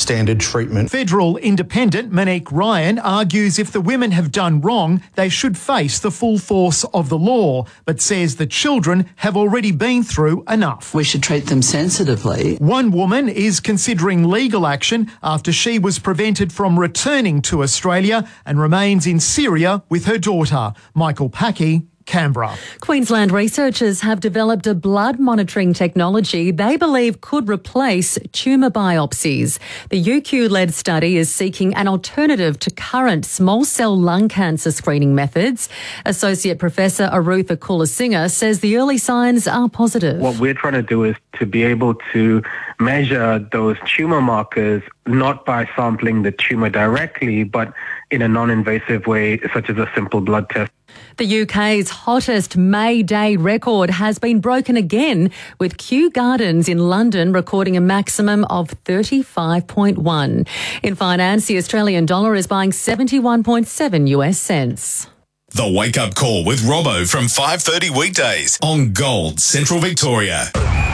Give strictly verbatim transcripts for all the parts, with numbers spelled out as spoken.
standard treatment. Federal independent Monique Ryan argues if the women have done wrong, they should face the full force of the law, but says the children have already been through enough. We should treat them sensitively. One woman is considering legal action after she was prevented from returning to Australia and remains in Syria with her daughter. Michael Packey, Canberra. Queensland researchers have developed a blood monitoring technology they believe could replace tumour biopsies. The U Q-led study is seeking an alternative to current small cell lung cancer screening methods. Associate Professor Arutha Kulasinghe says the early signs are positive. What we're trying to do is to be able to measure those tumour markers not by sampling the tumour directly, but in a non-invasive way, such as a simple blood test. The U K's hottest May Day record has been broken again, with Kew Gardens in London recording a maximum of thirty-five point one. In finance, the Australian dollar is buying seventy-one point seven US cents. The Wake Up Call with Robbo from five thirty weekdays on Gold Central Victoria.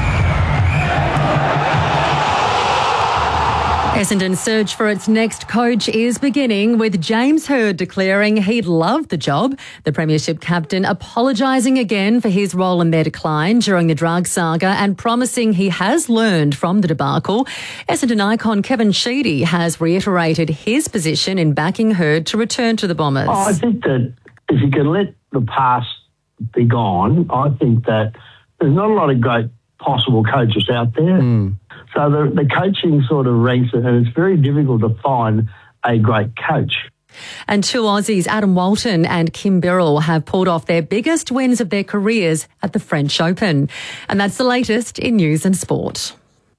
Essendon's search for its next coach is beginning, with James Hird declaring he'd love the job. The Premiership captain apologising again for his role in their decline during the drug saga and promising he has learned from the debacle. Essendon icon Kevin Sheedy has reiterated his position in backing Hird to return to the Bombers. Oh, I think that if you can let the past be gone, I think that there's not a lot of great possible coaches out there. Mm. So the, the coaching sort of ranks, and it's very difficult to find a great coach. And two Aussies, Adam Walton and Kim Birrell, have pulled off their biggest wins of their careers at the French Open. And that's the latest in news and sport.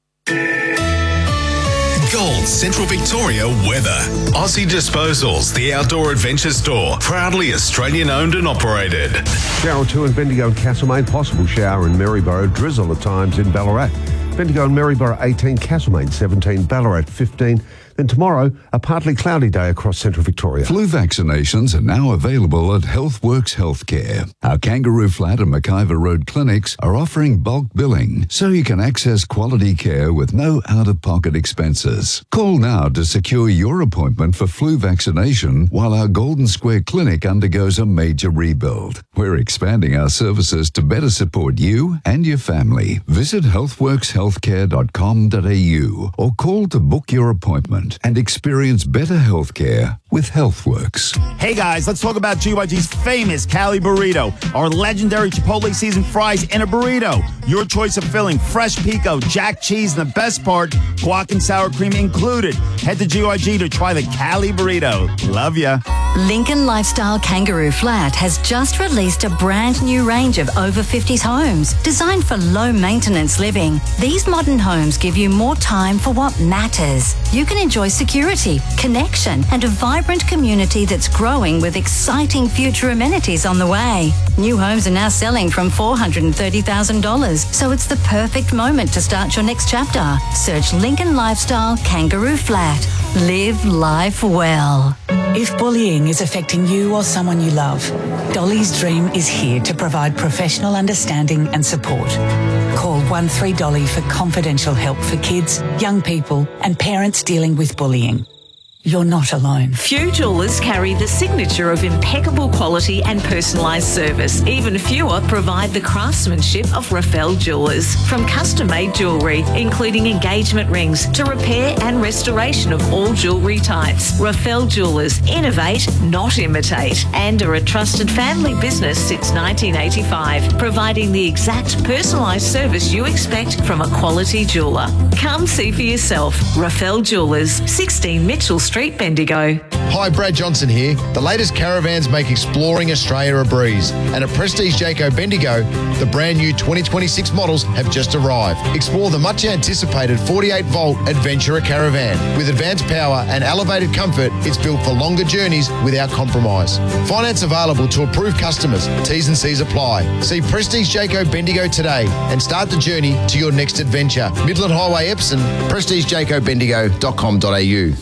Gold Central Victoria weather. Aussie Disposals, the outdoor adventure store, proudly Australian owned and operated. Shower two in Bendigo and Castlemaine, possible shower in Maryborough, drizzle at times in Ballarat. Bendigo and Maryborough eighteen, Castlemaine seventeen, Ballarat fifteen. Then tomorrow, a partly cloudy day across Central Victoria. Flu vaccinations are now available at HealthWorks Healthcare. Our Kangaroo Flat and McIver Road clinics are offering bulk billing, so you can access quality care with no out-of-pocket expenses. Call now to secure your appointment for flu vaccination while our Golden Square Clinic undergoes a major rebuild. We're expanding our services to better support you and your family. Visit healthworks healthcare dot com dot a u or call to book your appointment and experience better healthcare with HealthWorks. Hey guys, let's talk about G Y G's famous Cali Burrito, our legendary Chipotle seasoned fries in a burrito. Your choice of filling, fresh pico, jack cheese, and the best part, guac and sour cream included. Head to G Y G to try the Cali Burrito. Love ya. Lincoln Lifestyle Kangaroo Flat has just released a brand new range of over fifties homes designed for low maintenance living. These modern homes give you more time for what matters. You can enjoy security, connection, and a vibrant community that's growing with exciting future amenities on the way. New homes are now selling from four hundred thirty thousand dollars, so it's the perfect moment to start your next chapter. Search Lincoln Lifestyle Kangaroo Flat. Live life well. If bullying is affecting you or someone you love, Dolly's Dream is here to provide professional understanding and support. Call one three Dolly for confidential help for kids, young people, and parents dealing with bullying. You're not alone. Few jewellers carry the signature of impeccable quality and personalised service. Even fewer provide the craftsmanship of Rafael Jewellers. From custom-made jewellery, including engagement rings, to repair and restoration of all jewellery types. Rafael Jewellers innovate, not imitate, and are a trusted family business since nineteen eighty-five, providing the exact personalised service you expect from a quality jeweller. Come see for yourself. Rafael Jewellers, sixteen Mitchell Street. Street, Bendigo. Hi, Brad Johnson here. The latest caravans make exploring Australia a breeze. And at Prestige Jayco Bendigo, the brand new twenty twenty-six models have just arrived. Explore the much anticipated forty-eight volt Adventurer Caravan. With advanced power and elevated comfort, it's built for longer journeys without compromise. Finance available to approved customers. T's and C's apply. See Prestige Jayco Bendigo today and start the journey to your next adventure. Midland Highway, Epsom, prestige jayco bendigo dot com dot a u.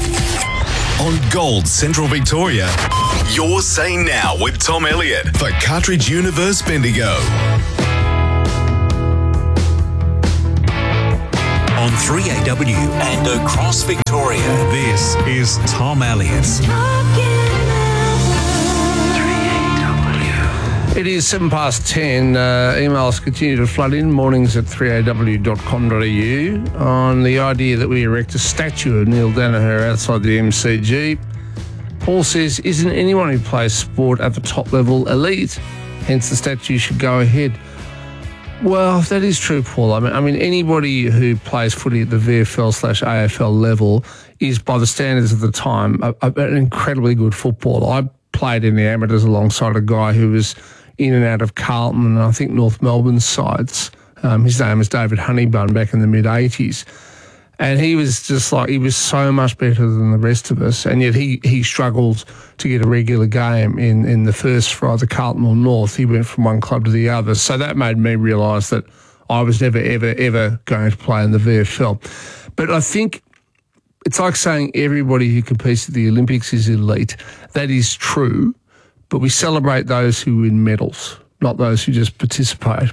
On Gold Central Victoria, you're Say Now with Tom Elliott for Cartridge Universe Bendigo. On three A W and across Victoria. This is Tom Elliott. It is seven past ten. Uh, emails continue to flood in, mornings at three a w dot com dot a u, on the idea that we erect a statue of Neil Danaher outside the M C G. Paul says, isn't anyone who plays sport at the top level elite? Hence the statue should go ahead. Well, that is true, Paul. I mean, I mean, anybody who plays footy at the V F L slash A F L level is, by the standards of the time, a, a, an incredibly good footballer. I played in the amateurs alongside a guy who was in and out of Carlton and I think North Melbourne sides. Um, his name was David Honeybun back in the mid-eighties. And he was just like, he was so much better than the rest of us. And yet he, he struggled to get a regular game in, in the first for either Carlton or North. He went from one club to the other. So that made me realise that I was never, ever, ever going to play in the V F L. But I think it's like saying everybody who competes at the Olympics is elite. That is true. But we celebrate those who win medals, not those who just participate.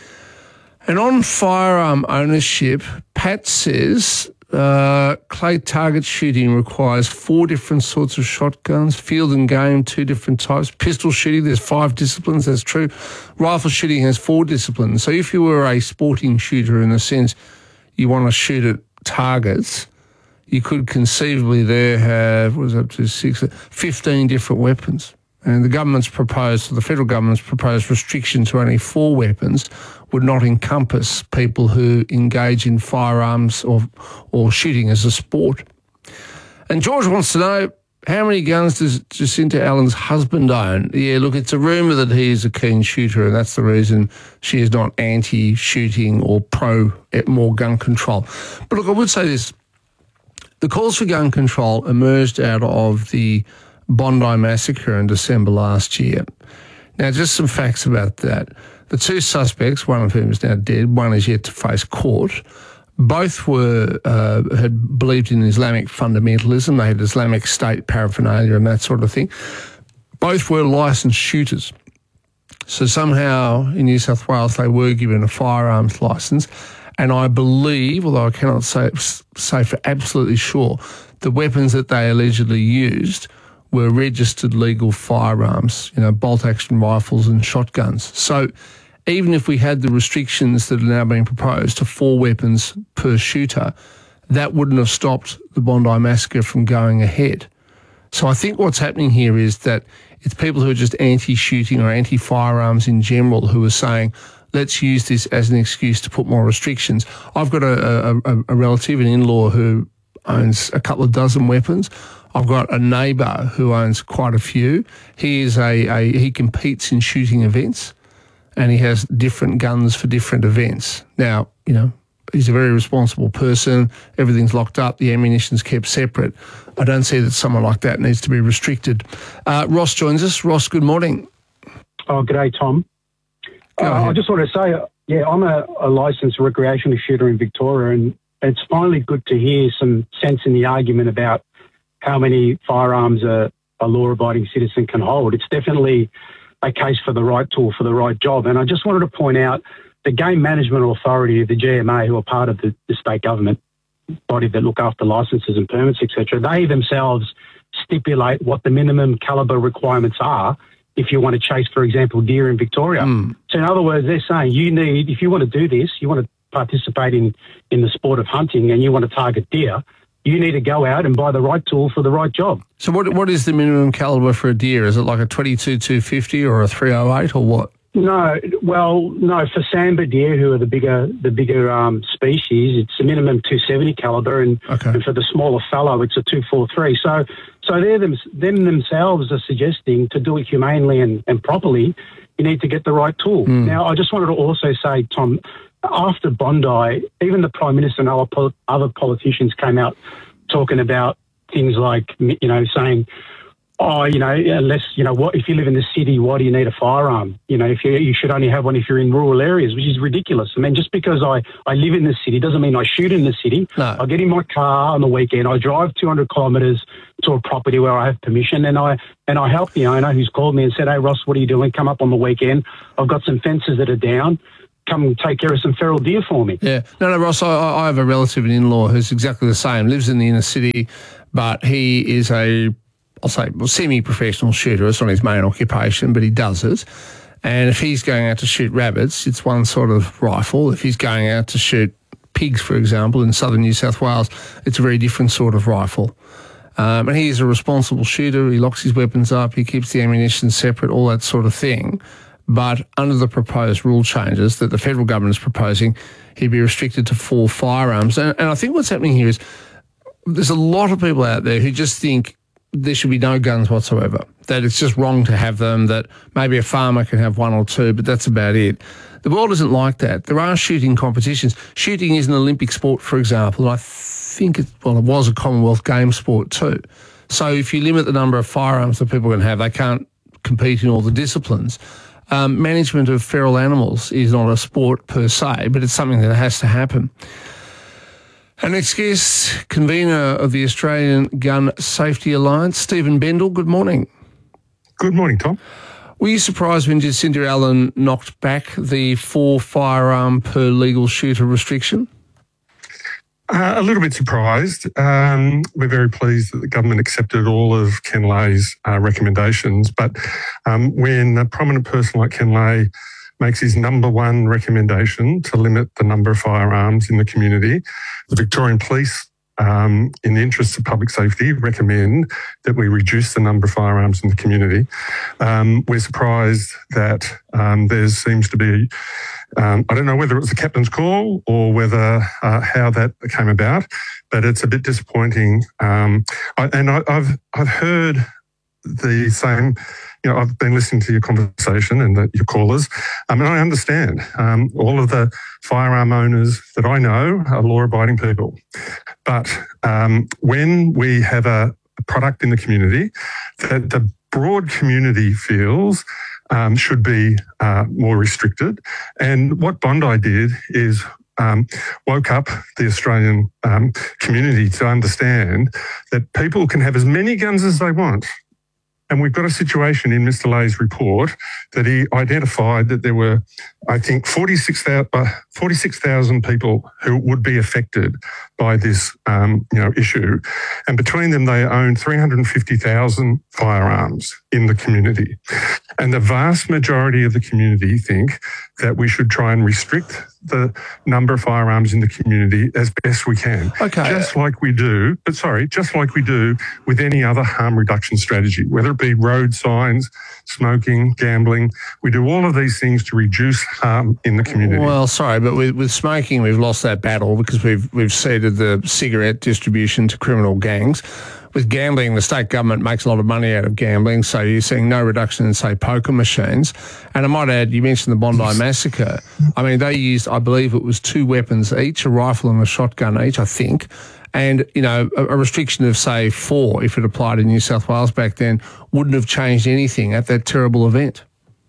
And on firearm ownership, Pat says uh, clay target shooting requires four different sorts of shotguns, field and game, two different types. Pistol shooting, there's five disciplines, that's true. Rifle shooting has four disciplines. So if you were a sporting shooter in the sense you want to shoot at targets, you could conceivably there have, what was it, up to six, fifteen different weapons. And the government's proposed, or the federal government's proposed restriction to only four weapons would not encompass people who engage in firearms or or shooting as a sport. And George wants to know, how many guns does Jacinta Allen's husband own? Yeah, look, it's a rumour that he is a keen shooter, and that's the reason she is not anti-shooting or pro more gun control. But look, I would say this. The calls for gun control emerged out of the Bondi massacre in December last year. Now, just some facts about that. The two suspects, one of whom is now dead, one is yet to face court. Both were uh, had believed in Islamic fundamentalism. They had Islamic State paraphernalia and that sort of thing. Both were licensed shooters. So somehow in New South Wales they were given a firearms licence. And I believe, although I cannot say, say for absolutely sure, the weapons that they allegedly used were registered legal firearms, you know, bolt-action rifles and shotguns. So even if we had the restrictions that are now being proposed to four weapons per shooter, that wouldn't have stopped the Bondi massacre from going ahead. So I think what's happening here is that it's people who are just anti-shooting or anti-firearms in general who are saying, let's use this as an excuse to put more restrictions. I've got a, a, a relative, an in-law, who owns a couple of dozen weapons. I've got a neighbour who owns quite a few. He is a, a he competes in shooting events, and he has different guns for different events. Now, you know, he's a very responsible person. Everything's locked up. The ammunition's kept separate. I don't see that someone like that needs to be restricted. Uh, Ross joins us. Ross, good morning. Oh, g'day, Tom. Go uh, I just want to say, uh, yeah, I'm a, a licensed recreational shooter in Victoria, and it's finally good to hear some sense in the argument about how many firearms a, a law-abiding citizen can hold. It's definitely a case for the right tool for the right job. And I just wanted to point out the Game Management Authority, the G M A, who are part of the, the state government body that look after licences and permits, et cetera, they themselves stipulate what the minimum calibre requirements are if you want to chase, for example, deer in Victoria. Mm. So in other words, they're saying you need, if you want to do this, you want to participate in, in the sport of hunting and you want to target deer, you need to go out and buy the right tool for the right job. So what what is the minimum calibre for a deer? Is it like a twenty-two two fifty or a three oh eight or what? No, well, no, for sambar deer, who are the bigger the bigger um, species, it's a minimum two seventy calibre, and, okay. and for the smaller fallow, it's a two forty-three. So so they're them, them themselves are suggesting to do it humanely and, and properly, you need to get the right tool. Mm. Now, I just wanted to also say, Tom, after Bondi, even the Prime Minister and other, other politicians came out talking about things like, you know, saying, oh, you know, unless, you know, what if you live in the city, why do you need a firearm? You know, if you you should only have one if you're in rural areas, which is ridiculous. I mean, just because I, I live in the city doesn't mean I shoot in the city. No. I get in my car on the weekend, I drive two hundred kilometres to a property where I have permission, and I and I help the owner who's called me and said, hey, Ross, what are you doing? Come up on the weekend. I've got some fences that are down. come take care of some feral deer for me. Yeah. No, no, Ross, I, I have a relative, an in-law, who's exactly the same, lives in the inner city, but he is a, I'll say, well, semi-professional shooter. It's not his main occupation, but he does it. And if he's going out to shoot rabbits, it's one sort of rifle. If he's going out to shoot pigs, for example, in southern New South Wales, it's a very different sort of rifle. Um, and he is a responsible shooter. He locks his weapons up. He keeps the ammunition separate, all that sort of thing. But under the proposed rule changes that the federal government is proposing, he'd be restricted to four firearms. And, and I think what's happening here is there's a lot of people out there who just think there should be no guns whatsoever, that it's just wrong to have them, that maybe a farmer can have one or two, but that's about it. The world isn't like that. There are shooting competitions. Shooting is an Olympic sport, for example, and I think it, well, it was a Commonwealth Games sport too. So if you limit the number of firearms that people can have, they can't compete in all the disciplines. Um, management of feral animals is not a sport per se, but it's something that has to happen. Our next guest, convener of the Australian Gun Safety Alliance, Stephen Bendall. Good morning. Good morning, Tom. Were you surprised when Jacinda Allen knocked back the four firearm per legal shooter restriction? Uh, a little bit surprised. Um, we're very pleased that the government accepted all of Ken Lay's uh, recommendations. But um, when a prominent person like Ken Lay makes his number one recommendation to limit the number of firearms in the community, the Victorian Police, um, in the interests of public safety, recommend that we reduce the number of firearms in the community. Um, we're surprised that um, there seems to be Um, I don't know whether it was the captain's call or whether uh, how that came about, but it's a bit disappointing. Um, I, and I, I've I've heard the same. You know, I've been listening to your conversation and the, your callers, um, and I understand. Um, all of the firearm owners that I know are law-abiding people, but um, when we have a, a product in the community that the broad community feels Um, should be uh, more restricted. And what Bondi did is um, woke up the Australian um, community to understand that people can have as many guns as they want. And we've got a situation in Mister Lay's report that he identified that there were, I think, forty-six thousand people who would be affected by this, um, you know, issue. And between them, they own three hundred fifty thousand firearms in the community. And the vast majority of the community think that we should try and restrict the number of firearms in the community as best we can. Okay. Just like we do, but sorry, just like we do with any other harm reduction strategy, whether it be road signs, smoking, gambling. We do all of these things to reduce harm in the community. Well, sorry, but with, with smoking, we've lost that battle because we've we've ceded the cigarette distribution to criminal gangs. With gambling, the state government makes a lot of money out of gambling, so you're seeing no reduction in, say, poker machines. And I might add, you mentioned the Bondi massacre. I mean, they used, I believe it was two weapons each, a rifle and a shotgun each, I think. And, you know, a, a restriction of, say, four, if it applied in New South Wales back then, wouldn't have changed anything at that terrible event.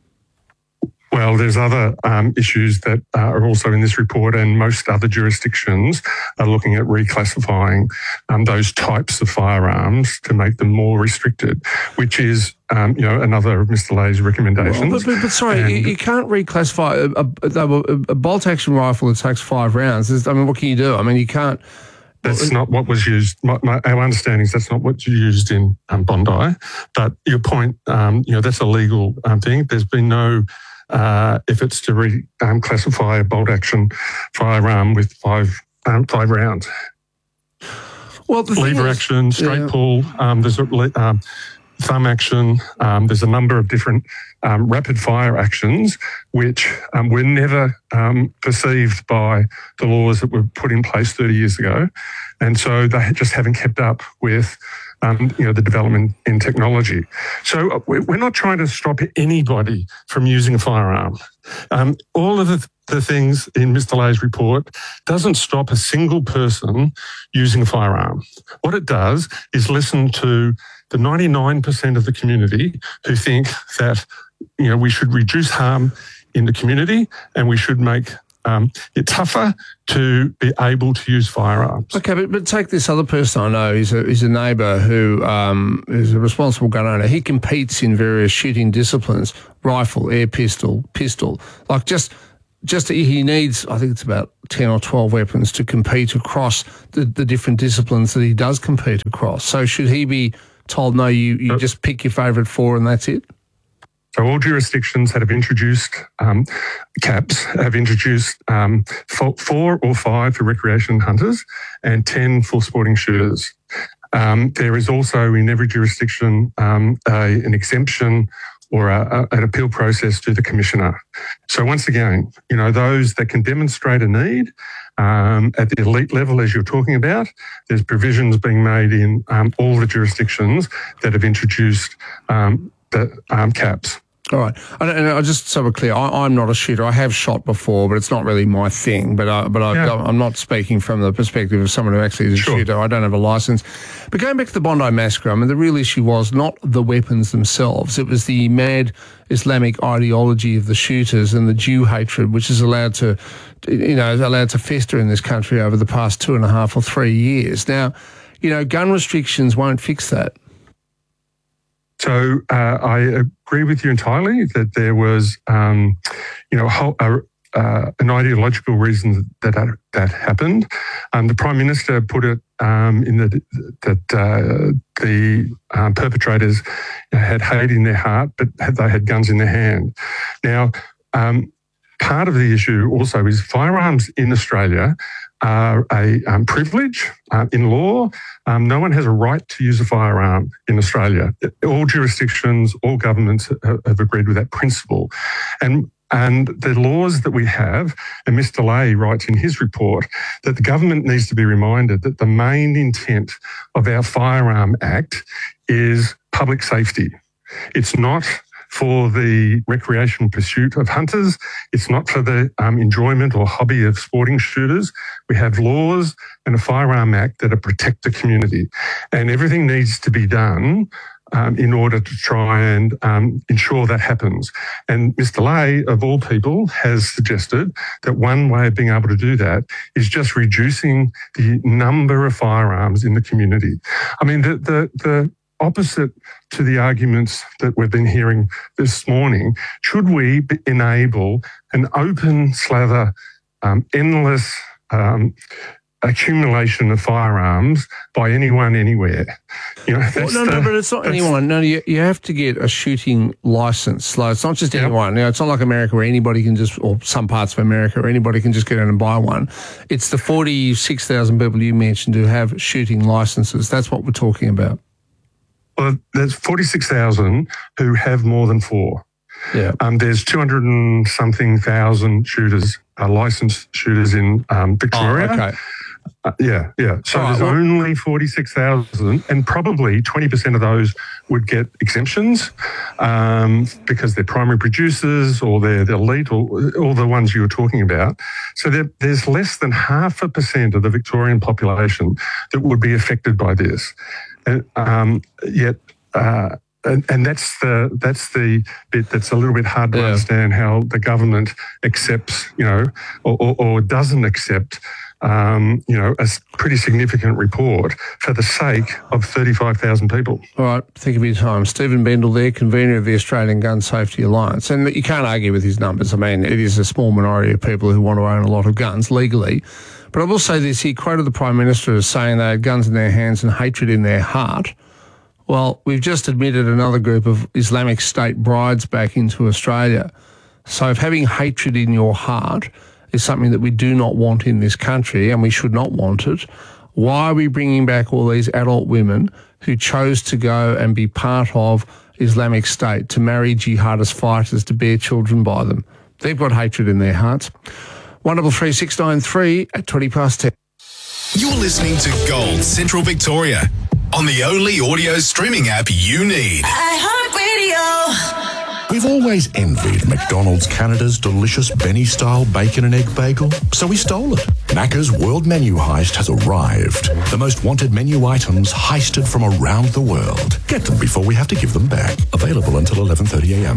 Well, there's other um, issues that uh, are also in this report, and most other jurisdictions are looking at reclassifying um, those types of firearms to make them more restricted, which is, um, you know, another of Mister Lay's recommendations. Well, but, but, but sorry, and you, you can't reclassify a, a, a, a bolt-action rifle that takes five rounds. There's, I mean, what can you do? I mean, you can't... That's not what was used. My, my, our understanding is that's not what's used in um, Bondi. But your point, um, you know, that's a legal um, thing. There's been no... Uh, efforts to reclassify um, a bolt-action firearm with five um, five rounds. Well, the lever is, action, straight yeah. pull. Um, there's a um, thumb action. Um, there's a number of different um, rapid-fire actions which um, were never um, perceived by the laws that were put in place thirty years ago, and so they just haven't kept up with. Um, you know, the development in technology. So we're not trying to stop anybody from using a firearm. Um, all of the, the things in Mister Lay's report doesn't stop a single person using a firearm. What it does is listen to the ninety-nine percent of the community who think that, you know, we should reduce harm in the community and we should make Um, it's tougher to be able to use firearms. Okay, but, but take this other person I know. He's a, he's a neighbour who um, is a responsible gun owner. He competes in various shooting disciplines, rifle, air pistol, pistol. Like just just he needs, I think it's about ten or twelve weapons to compete across the, the different disciplines that he does compete across. So should he be told, no, you, you just pick your favourite four and that's it? So all jurisdictions that have introduced um, caps have introduced um, four or five for recreation hunters and ten for sporting shooters. Um, there is also in every jurisdiction um, a, an exemption or a, a, an appeal process to the commissioner. So once again, you know, those that can demonstrate a need um, at the elite level, as you're talking about, there's provisions being made in um, all the jurisdictions that have introduced um, the um, caps. All right. And, and I just so we're clear, I, I'm not a shooter. I have shot before, but it's not really my thing. But I, but I, yeah. I'm not speaking from the perspective of someone who actually is a sure. shooter. I don't have a license. But going back to the Bondi massacre, I mean, the real issue was not the weapons themselves. It was the mad Islamic ideology of the shooters and the Jew hatred, which is allowed to, you know, allowed to fester in this country over the past two and a half or three years. Now, you know, gun restrictions won't fix that. So uh, I agree with you entirely that there was, um, you know, a whole, uh, uh, an ideological reason that that, that happened. Um, the Prime Minister put it um, in the, that uh, the um, perpetrators had hate in their heart, but they had guns in their hand. Now, um, part of the issue also is firearms in Australia are a um, privilege uh, in law. Um, no one has a right to use a firearm in Australia. All jurisdictions, all governments have, have agreed with that principle. And and the laws that we have, and Mister Lay writes in his report that the government needs to be reminded that the main intent of our Firearm Act is public safety. It's not for the recreational pursuit of hunters. It's not for the um, enjoyment or hobby of sporting shooters. We have laws and a Firearm Act that protect the community. And everything needs to be done um, in order to try and um, ensure that happens. And Mister Lay, of all people, has suggested that one way of being able to do that is just reducing the number of firearms in the community. I mean, the the the opposite to the arguments that we've been hearing this morning, should we be enable an open slather, um, endless um, accumulation of firearms by anyone, anywhere? You know, that's well, no, the, no, but it's not anyone. No, you, you have to get a shooting license. Like, it's not just yep. anyone. You know, it's not like America where anybody can just, or some parts of America where anybody can just get in and buy one. It's the forty-six thousand people you mentioned who have shooting licenses. That's what we're talking about. Well, there's forty-six thousand who have more than four. Yeah. Um, there's two hundred and something thousand shooters, uh, licensed shooters in um, Victoria. Oh, okay. Uh, yeah, yeah. So All right, there's well, only forty-six thousand, and probably twenty percent of those would get exemptions um, because they're primary producers or they're, they're elite, or all the ones you were talking about. So there, there's less than half a percent of the Victorian population that would be affected by this. And, um, yet, uh, and, and that's the that's the bit that's a little bit hard to yeah. understand, how the government accepts, you know, or, or, or doesn't accept, um, you know, a pretty significant report for the sake of thirty-five thousand people. All right, think of your time. Stephen Bendel there, convener of the Australian Gun Safety Alliance. And you can't argue with his numbers. I mean, it is a small minority of people who want to own a lot of guns legally. But I will say this, he quoted the Prime Minister as saying they had guns in their hands and hatred in their heart. Well, we've just admitted another group of Islamic State brides back into Australia. So if having hatred in your heart is something that we do not want in this country, and we should not want it, why are we bringing back all these adult women who chose to go and be part of Islamic State, to marry jihadist fighters, to bear children by them? They've got hatred in their hearts. one double three six nine three at twenty past ten. You're listening to Gold Central Victoria on the only audio streaming app you need. iHeartRadio. We've always envied McDonald's Canada's delicious Benny-style bacon and egg bagel, so we stole it. Macca's World Menu Heist has arrived. The most wanted menu items heisted from around the world. Get them before we have to give them back. Available until eleven thirty a m.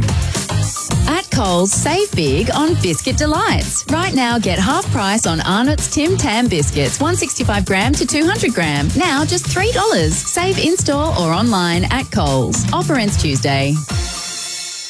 At Coles, save big on Biscuit Delights. Right now, get half price on Arnott's Tim Tam biscuits, one sixty-five gram to two hundred gram. Now just three dollars. Save in-store or online at Coles. Offer ends Tuesday.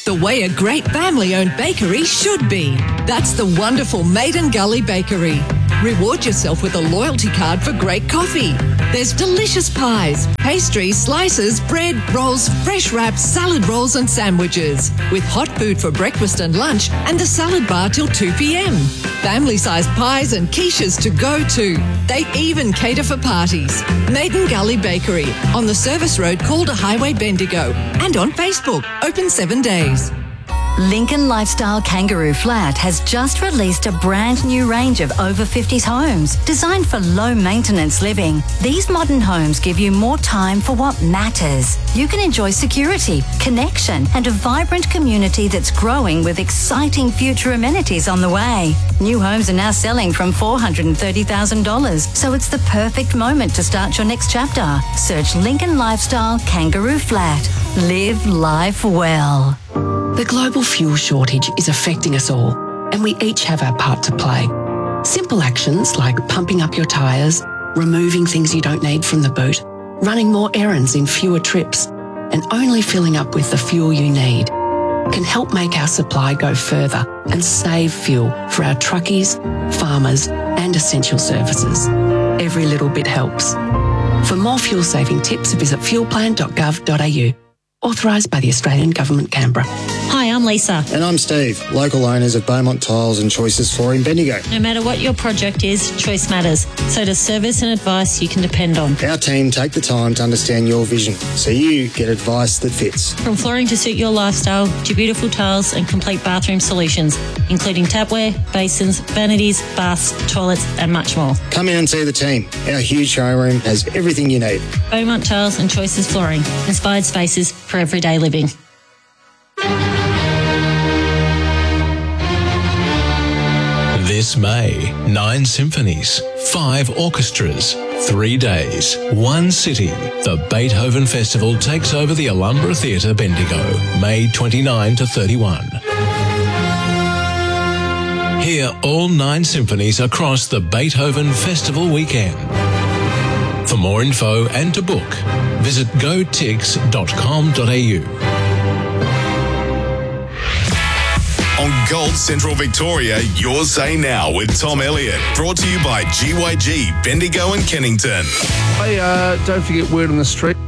the way a great family-owned bakery should be. That's the wonderful Maiden Gully Bakery. Reward yourself with a loyalty card for great coffee. There's delicious pies, pastries, slices, bread, rolls, fresh wraps, salad rolls and sandwiches. With hot food for breakfast and lunch and the salad bar till two p.m. Family-sized pies and quiches to go to. They even cater for parties. Maiden Gully Bakery on the service road Calder Highway, Bendigo, and on Facebook, open seven days. Lincoln Lifestyle Kangaroo Flat has just released a brand new range of over fifties homes designed for low maintenance living. These modern homes give you more time for what matters. You can enjoy security, connection, and a vibrant community that's growing with exciting future amenities on the way. New homes are now selling from four hundred thirty thousand dollars, so it's the perfect moment to start your next chapter. Search Lincoln Lifestyle Kangaroo Flat. Live life well. The global fuel shortage is affecting us all, and we each have our part to play. Simple actions like pumping up your tyres, removing things you don't need from the boot, running more errands in fewer trips, and only filling up with the fuel you need can help make our supply go further and save fuel for our truckies, farmers, and essential services. Every little bit helps. For more fuel-saving tips, visit fuel plan dot gov dot a u. Authorised by the Australian Government, Canberra. Hi, I'm Lisa. And I'm Steve, local owners of Beaumont Tiles and Choices Flooring, Bendigo. No matter what your project is, choice matters. So does service and advice you can depend on. Our team take the time to understand your vision, so you get advice that fits. From flooring to suit your lifestyle, to beautiful tiles and complete bathroom solutions, including tapware, basins, vanities, baths, toilets and much more. Come in and see the team. Our huge showroom has everything you need. Beaumont Tiles and Choices Flooring. Inspired spaces for everyday living. This May, nine symphonies, five orchestras, three days, one city. The Beethoven Festival takes over the Alumbra Theatre, Bendigo, May twenty-ninth to thirty-first. Hear all nine symphonies across the Beethoven Festival weekend. For more info and to book, visit go tix dot com dot a u. On Gold Central Victoria, your say now with Tom Elliott. Brought to you by G Y G, Bendigo and Kennington. Hey, uh, don't forget Word on the Street.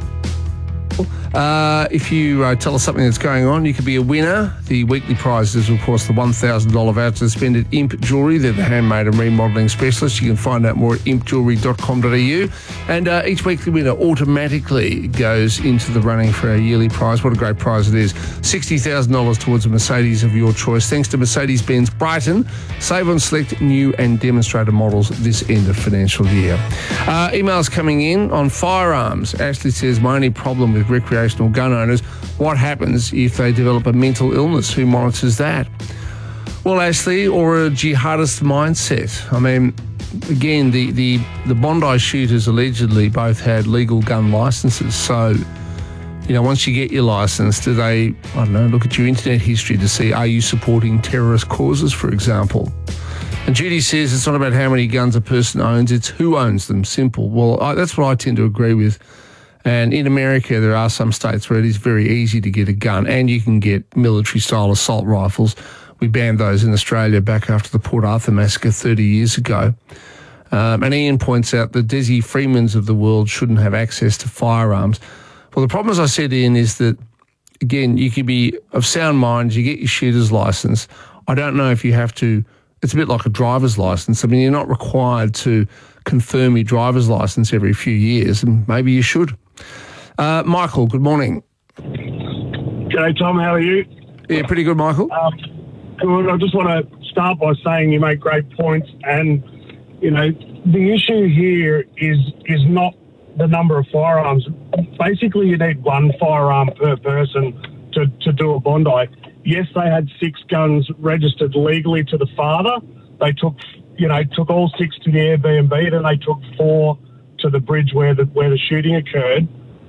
Uh, if you uh, tell us something that's going on, you could be a winner. The weekly prize is, of course, the one thousand dollars voucher to spend at Imp Jewellery. They're the handmade and remodelling specialists. You can find out more at imp jewellery dot com dot a u. And uh, each weekly winner automatically goes into the running for our yearly prize. What a great prize it is. sixty thousand dollars towards a Mercedes of your choice. Thanks to Mercedes-Benz Brighton. Save on select new and demonstrator models this end of financial year. Uh, emails coming in on firearms. Ashley says, my only problem with recreational gun owners, what happens if they develop a mental illness? Who monitors that? Well, Ashley, or a jihadist mindset. I mean, again, the, the, the Bondi shooters allegedly both had legal gun licenses. So, you know, once you get your license, do they, I don't know, look at your internet history to see, are you supporting terrorist causes, for example? And Judy says it's not about how many guns a person owns, it's who owns them. Simple. Well, I, that's what I tend to agree with. And in America, there are some states where it is very easy to get a gun, and you can get military-style assault rifles. We banned those in Australia back after the Port Arthur massacre thirty years ago. Um, and Ian points out the Desi Freemans of the world shouldn't have access to firearms. Well, the problem, as I said, Ian, is that, again, you could be of sound mind, you get your shooter's license. I don't know if you have to, it's a bit like a driver's license. I mean, you're not required to confirm your driver's license every few years, and maybe you should. Uh, Michael, good morning. G'day, Tom. How are you? Yeah, pretty good, Michael. Um, good. I just want to start by saying you make great points, and you know the issue here is is not the number of firearms. Basically, you need one firearm per person to, to do a Bondi. Yes, they had six guns registered legally to the father. They took, you know, took all six to the Airbnb, and they took four to the bridge where the where the shooting occurred.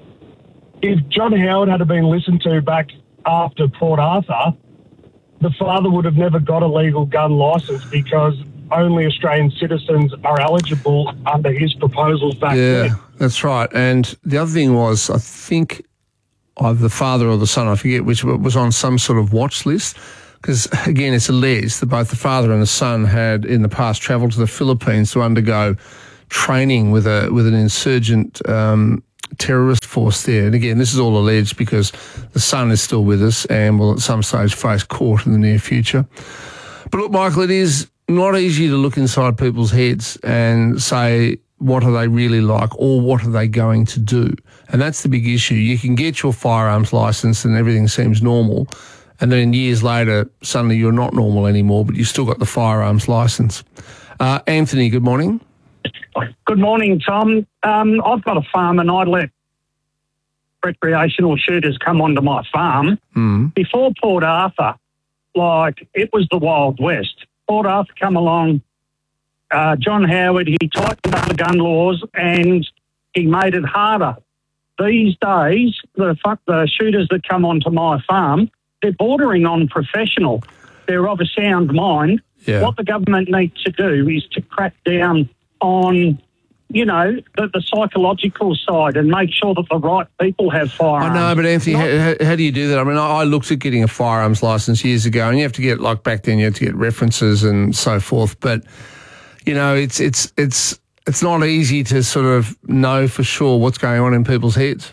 If John Howard had been listened to back after Port Arthur, the father would have never got a legal gun licence because only Australian citizens are eligible under his proposals back yeah, then. That's right. And the other thing was, I think either the father or the son, I forget which, was on some sort of watch list. Because, again, it's alleged that both the father and the son had, in the past, travelled to the Philippines to undergo training with a with an insurgent um, terrorist force there. And, again, this is all alleged because the son is still with us and will at some stage face court in the near future. But, look, Michael, it is not easy to look inside people's heads and say, what are they really like, or what are they going to do? And that's the big issue. You can get your firearms licence and everything seems normal, and then years later, suddenly you're not normal anymore, but you've still got the firearms licence. Uh, Anthony, good morning. Good morning, Tom. Um, I've got a farm and I let recreational shooters come onto my farm. Mm. Before Port Arthur, like, it was the Wild West. Port Arthur come along, uh, John Howard, he tightened up the gun laws and he made it harder. These days, the fuck the shooters that come onto my farm, they're bordering on professional. They're of a sound mind. Yeah. What the government needs to do is to crack down on, you know, the, the psychological side and make sure that the right people have firearms. I know, but Anthony, Not- how, how do you do that? I mean, I, I looked at getting a firearms licence years ago, and you have to get, like back then, you had to get references and so forth. But, you know, it's it's it's it's not easy to sort of know for sure what's going on in people's heads.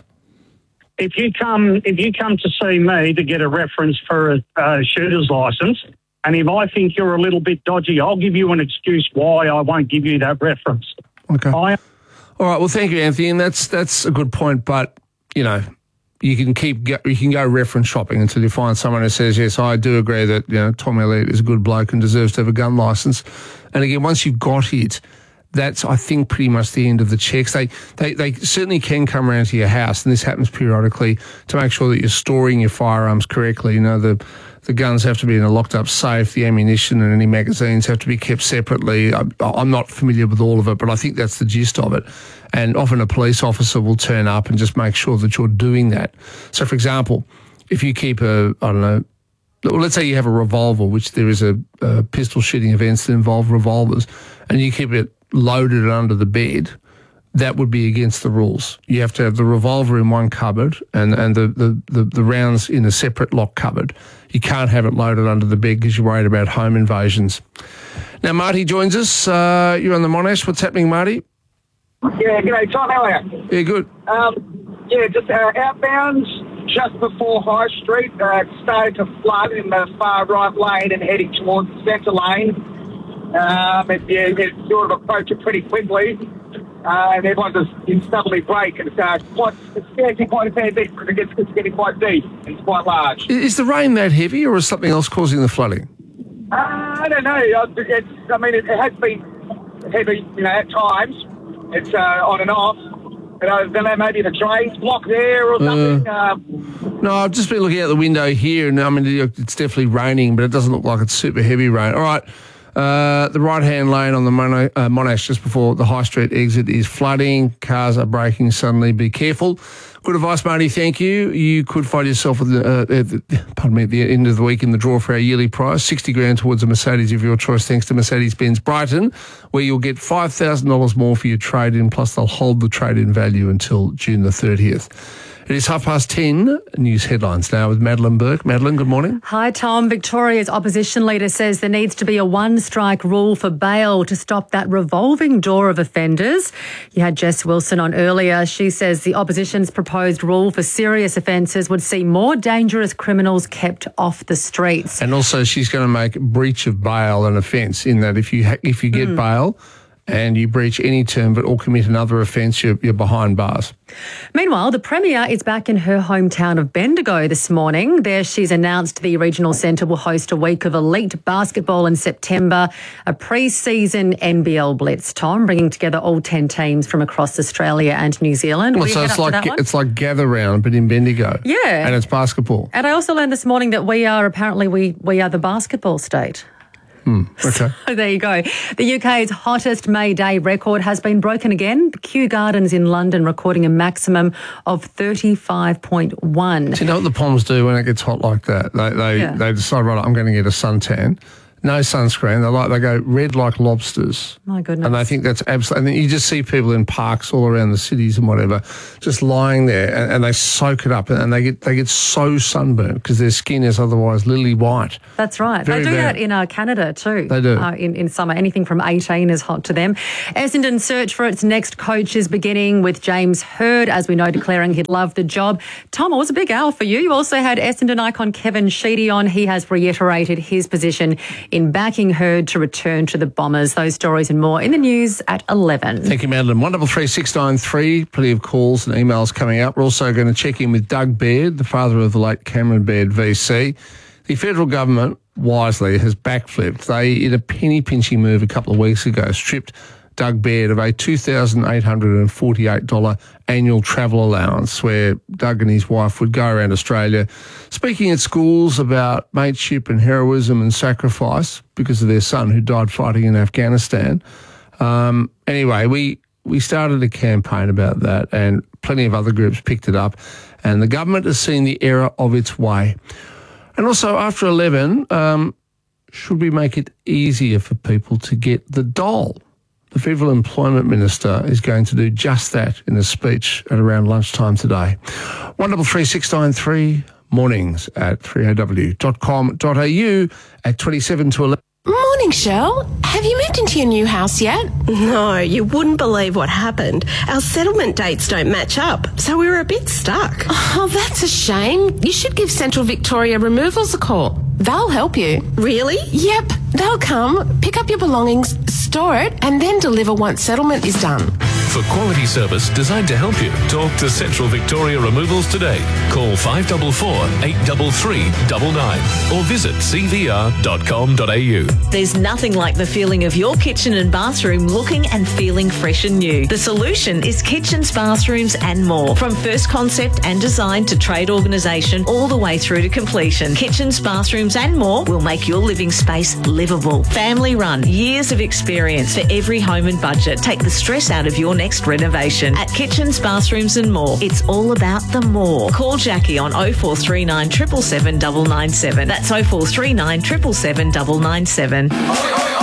If you come, if you come to see me to get a reference for a, a shooter's licence, and if I think you're a little bit dodgy, I'll give you an excuse why I won't give you that reference. Okay. I, All right. Well, thank you, Anthony, and that's that's a good point. But you know, you can keep go, you can go reference shopping until you find someone who says, yes, I do agree that, you know, Tom Elliott is a good bloke and deserves to have a gun licence. And again, once you've got it, that's, I think, pretty much the end of the checks. They, they they certainly can come around to your house, and this happens periodically, to make sure that you're storing your firearms correctly. You know, the the guns have to be in a locked-up safe, the ammunition and any magazines have to be kept separately. I, I'm not familiar with all of it, but I think that's the gist of it. And often a police officer will turn up and just make sure that you're doing that. So, for example, if you keep a, I don't know, well, let's say you have a revolver, which there is a, a pistol shooting events that involve revolvers, and you keep it loaded under the bed, that would be against the rules. You have to have the revolver in one cupboard and, and the, the, the, the rounds in a separate lock cupboard. You can't have it loaded under the bed because you're worried about home invasions. Now, Marty joins us. Uh, you're on the Monash. What's happening, Marty? Yeah, g'day, Tom. How are you? Yeah, good. Um, yeah, just uh, outbounds just before High Street. Uh, it started to flood in the far right lane and heading towards the centre lane. Um, it, yeah, it sort of approached it pretty quickly, uh, and everyone just instantly brake. And it's, uh, quite, it's getting quite a fair bit because it gets, it's getting quite deep and it's quite large. Is the rain that heavy, or is something else causing the flooding? Uh, I don't know. It's, I mean, it, it has been heavy, you know, at times. It's uh, on and off. But I don't know, maybe the drain's blocked there or something. Uh, no, I've just been looking out the window here, and I mean, it's definitely raining, but it doesn't look like it's super heavy rain. All right. Uh, the right-hand lane on the Mono, uh, Monash just before the High Street exit is flooding. Cars are braking suddenly. Be careful. Good advice, Marty. Thank you. You could find yourself at the, uh, at the, pardon me, at the end of the week in the draw for our yearly prize, sixty grand towards a Mercedes of your choice, thanks to Mercedes-Benz Brighton, where you'll get five thousand dollars more for your trade-in, plus they'll hold the trade-in value until June the thirtieth. It is half past ten. News headlines now with Madeline Burke. Madeline, good morning. Hi, Tom. Victoria's opposition leader says there needs to be a one-strike rule for bail to stop that revolving door of offenders. You had Jess Wilson on earlier. She says the opposition's proposed rule for serious offences would see more dangerous criminals kept off the streets. And also she's going to make breach of bail an offence, in that if you ha- if you get mm. bail and you breach any term but or commit another offence, you're, you're behind bars. Meanwhile, the Premier is back in her hometown of Bendigo this morning. There she's announced the regional centre will host a week of elite basketball in September, a pre-season N B L blitz, Tom, bringing together all ten teams from across Australia and New Zealand. Well, so it's like it's like Gather Round, but in Bendigo. Yeah. And it's basketball. And I also learned this morning that we are, apparently, we, we are the basketball state. Hmm, okay. So there you go. The U K's hottest May Day record has been broken again. Kew Gardens in London recording a maximum of thirty-five point one. Do you know what the Poms do when it gets hot like that? They they, Yeah. they decide, right, I'm going to get a suntan. no sunscreen. They like they go red like lobsters. My goodness. And I think that's absolutely. And then you just see people in parks all around the cities and whatever, just lying there, and, and they soak it up, and they get they get so sunburned because their skin is otherwise lily white. That's right. Very they do bad. that in uh, Canada too. They do. Uh, in, in summer. Anything from eighteen is hot to them. Essendon's search for its next coach is beginning with James Hird, as we know, declaring he'd love the job. Tom, it was a big hour for you. You also had Essendon icon Kevin Sheedy on. He has reiterated his position in backing Hird to return to the Bombers. Those stories and more in the news at eleven. Thank you, Madeline. one double three six nine three. Plenty of calls and emails coming up. We're also going to check in with Doug Baird, the father of the late Cameron Baird V C. The federal government, wisely, has backflipped. They, in a penny-pinching move a couple of weeks ago, stripped Doug Baird of a two thousand eight hundred forty-eight dollars annual travel allowance, where Doug and his wife would go around Australia speaking at schools about mateship and heroism and sacrifice because of their son who died fighting in Afghanistan. Um, anyway, we, we started a campaign about that, and plenty of other groups picked it up, and the government has seen the error of its way. And also, after eleven, um, should we make it easier for people to get the dole? The Federal Employment Minister is going to do just that in a speech at around lunchtime today. one double three six nine three, mornings at three a w dot com dot a u at twenty-seven to eleven. Morning, Shell. Have you moved into your new house yet? No, you wouldn't believe what happened. Our settlement dates don't match up, so we were a bit stuck. Oh, that's a shame. You should give Central Victoria Removals a call. They'll help you. Really? Yep. They'll come, pick up your belongings, store it, and then deliver once settlement is done. For quality service designed to help you, talk to Central Victoria Removals today. Call five four four, eight three three, nine nine or visit c v r dot com dot a u. There's nothing like the feeling of your kitchen and bathroom looking and feeling fresh and new. The solution is kitchens, bathrooms and more. From first concept and design to trade organisation all the way through to completion. Kitchens, bathrooms and more will make your living space livable. Family run, years of experience for every home and budget. Take the stress out of your next renovation. At Kitchens, Bathrooms and More, it's all about the more. Call Jackie on oh four three nine, seven seven seven, nine nine seven. That's oh four three nine, seven seven seven, nine nine seven.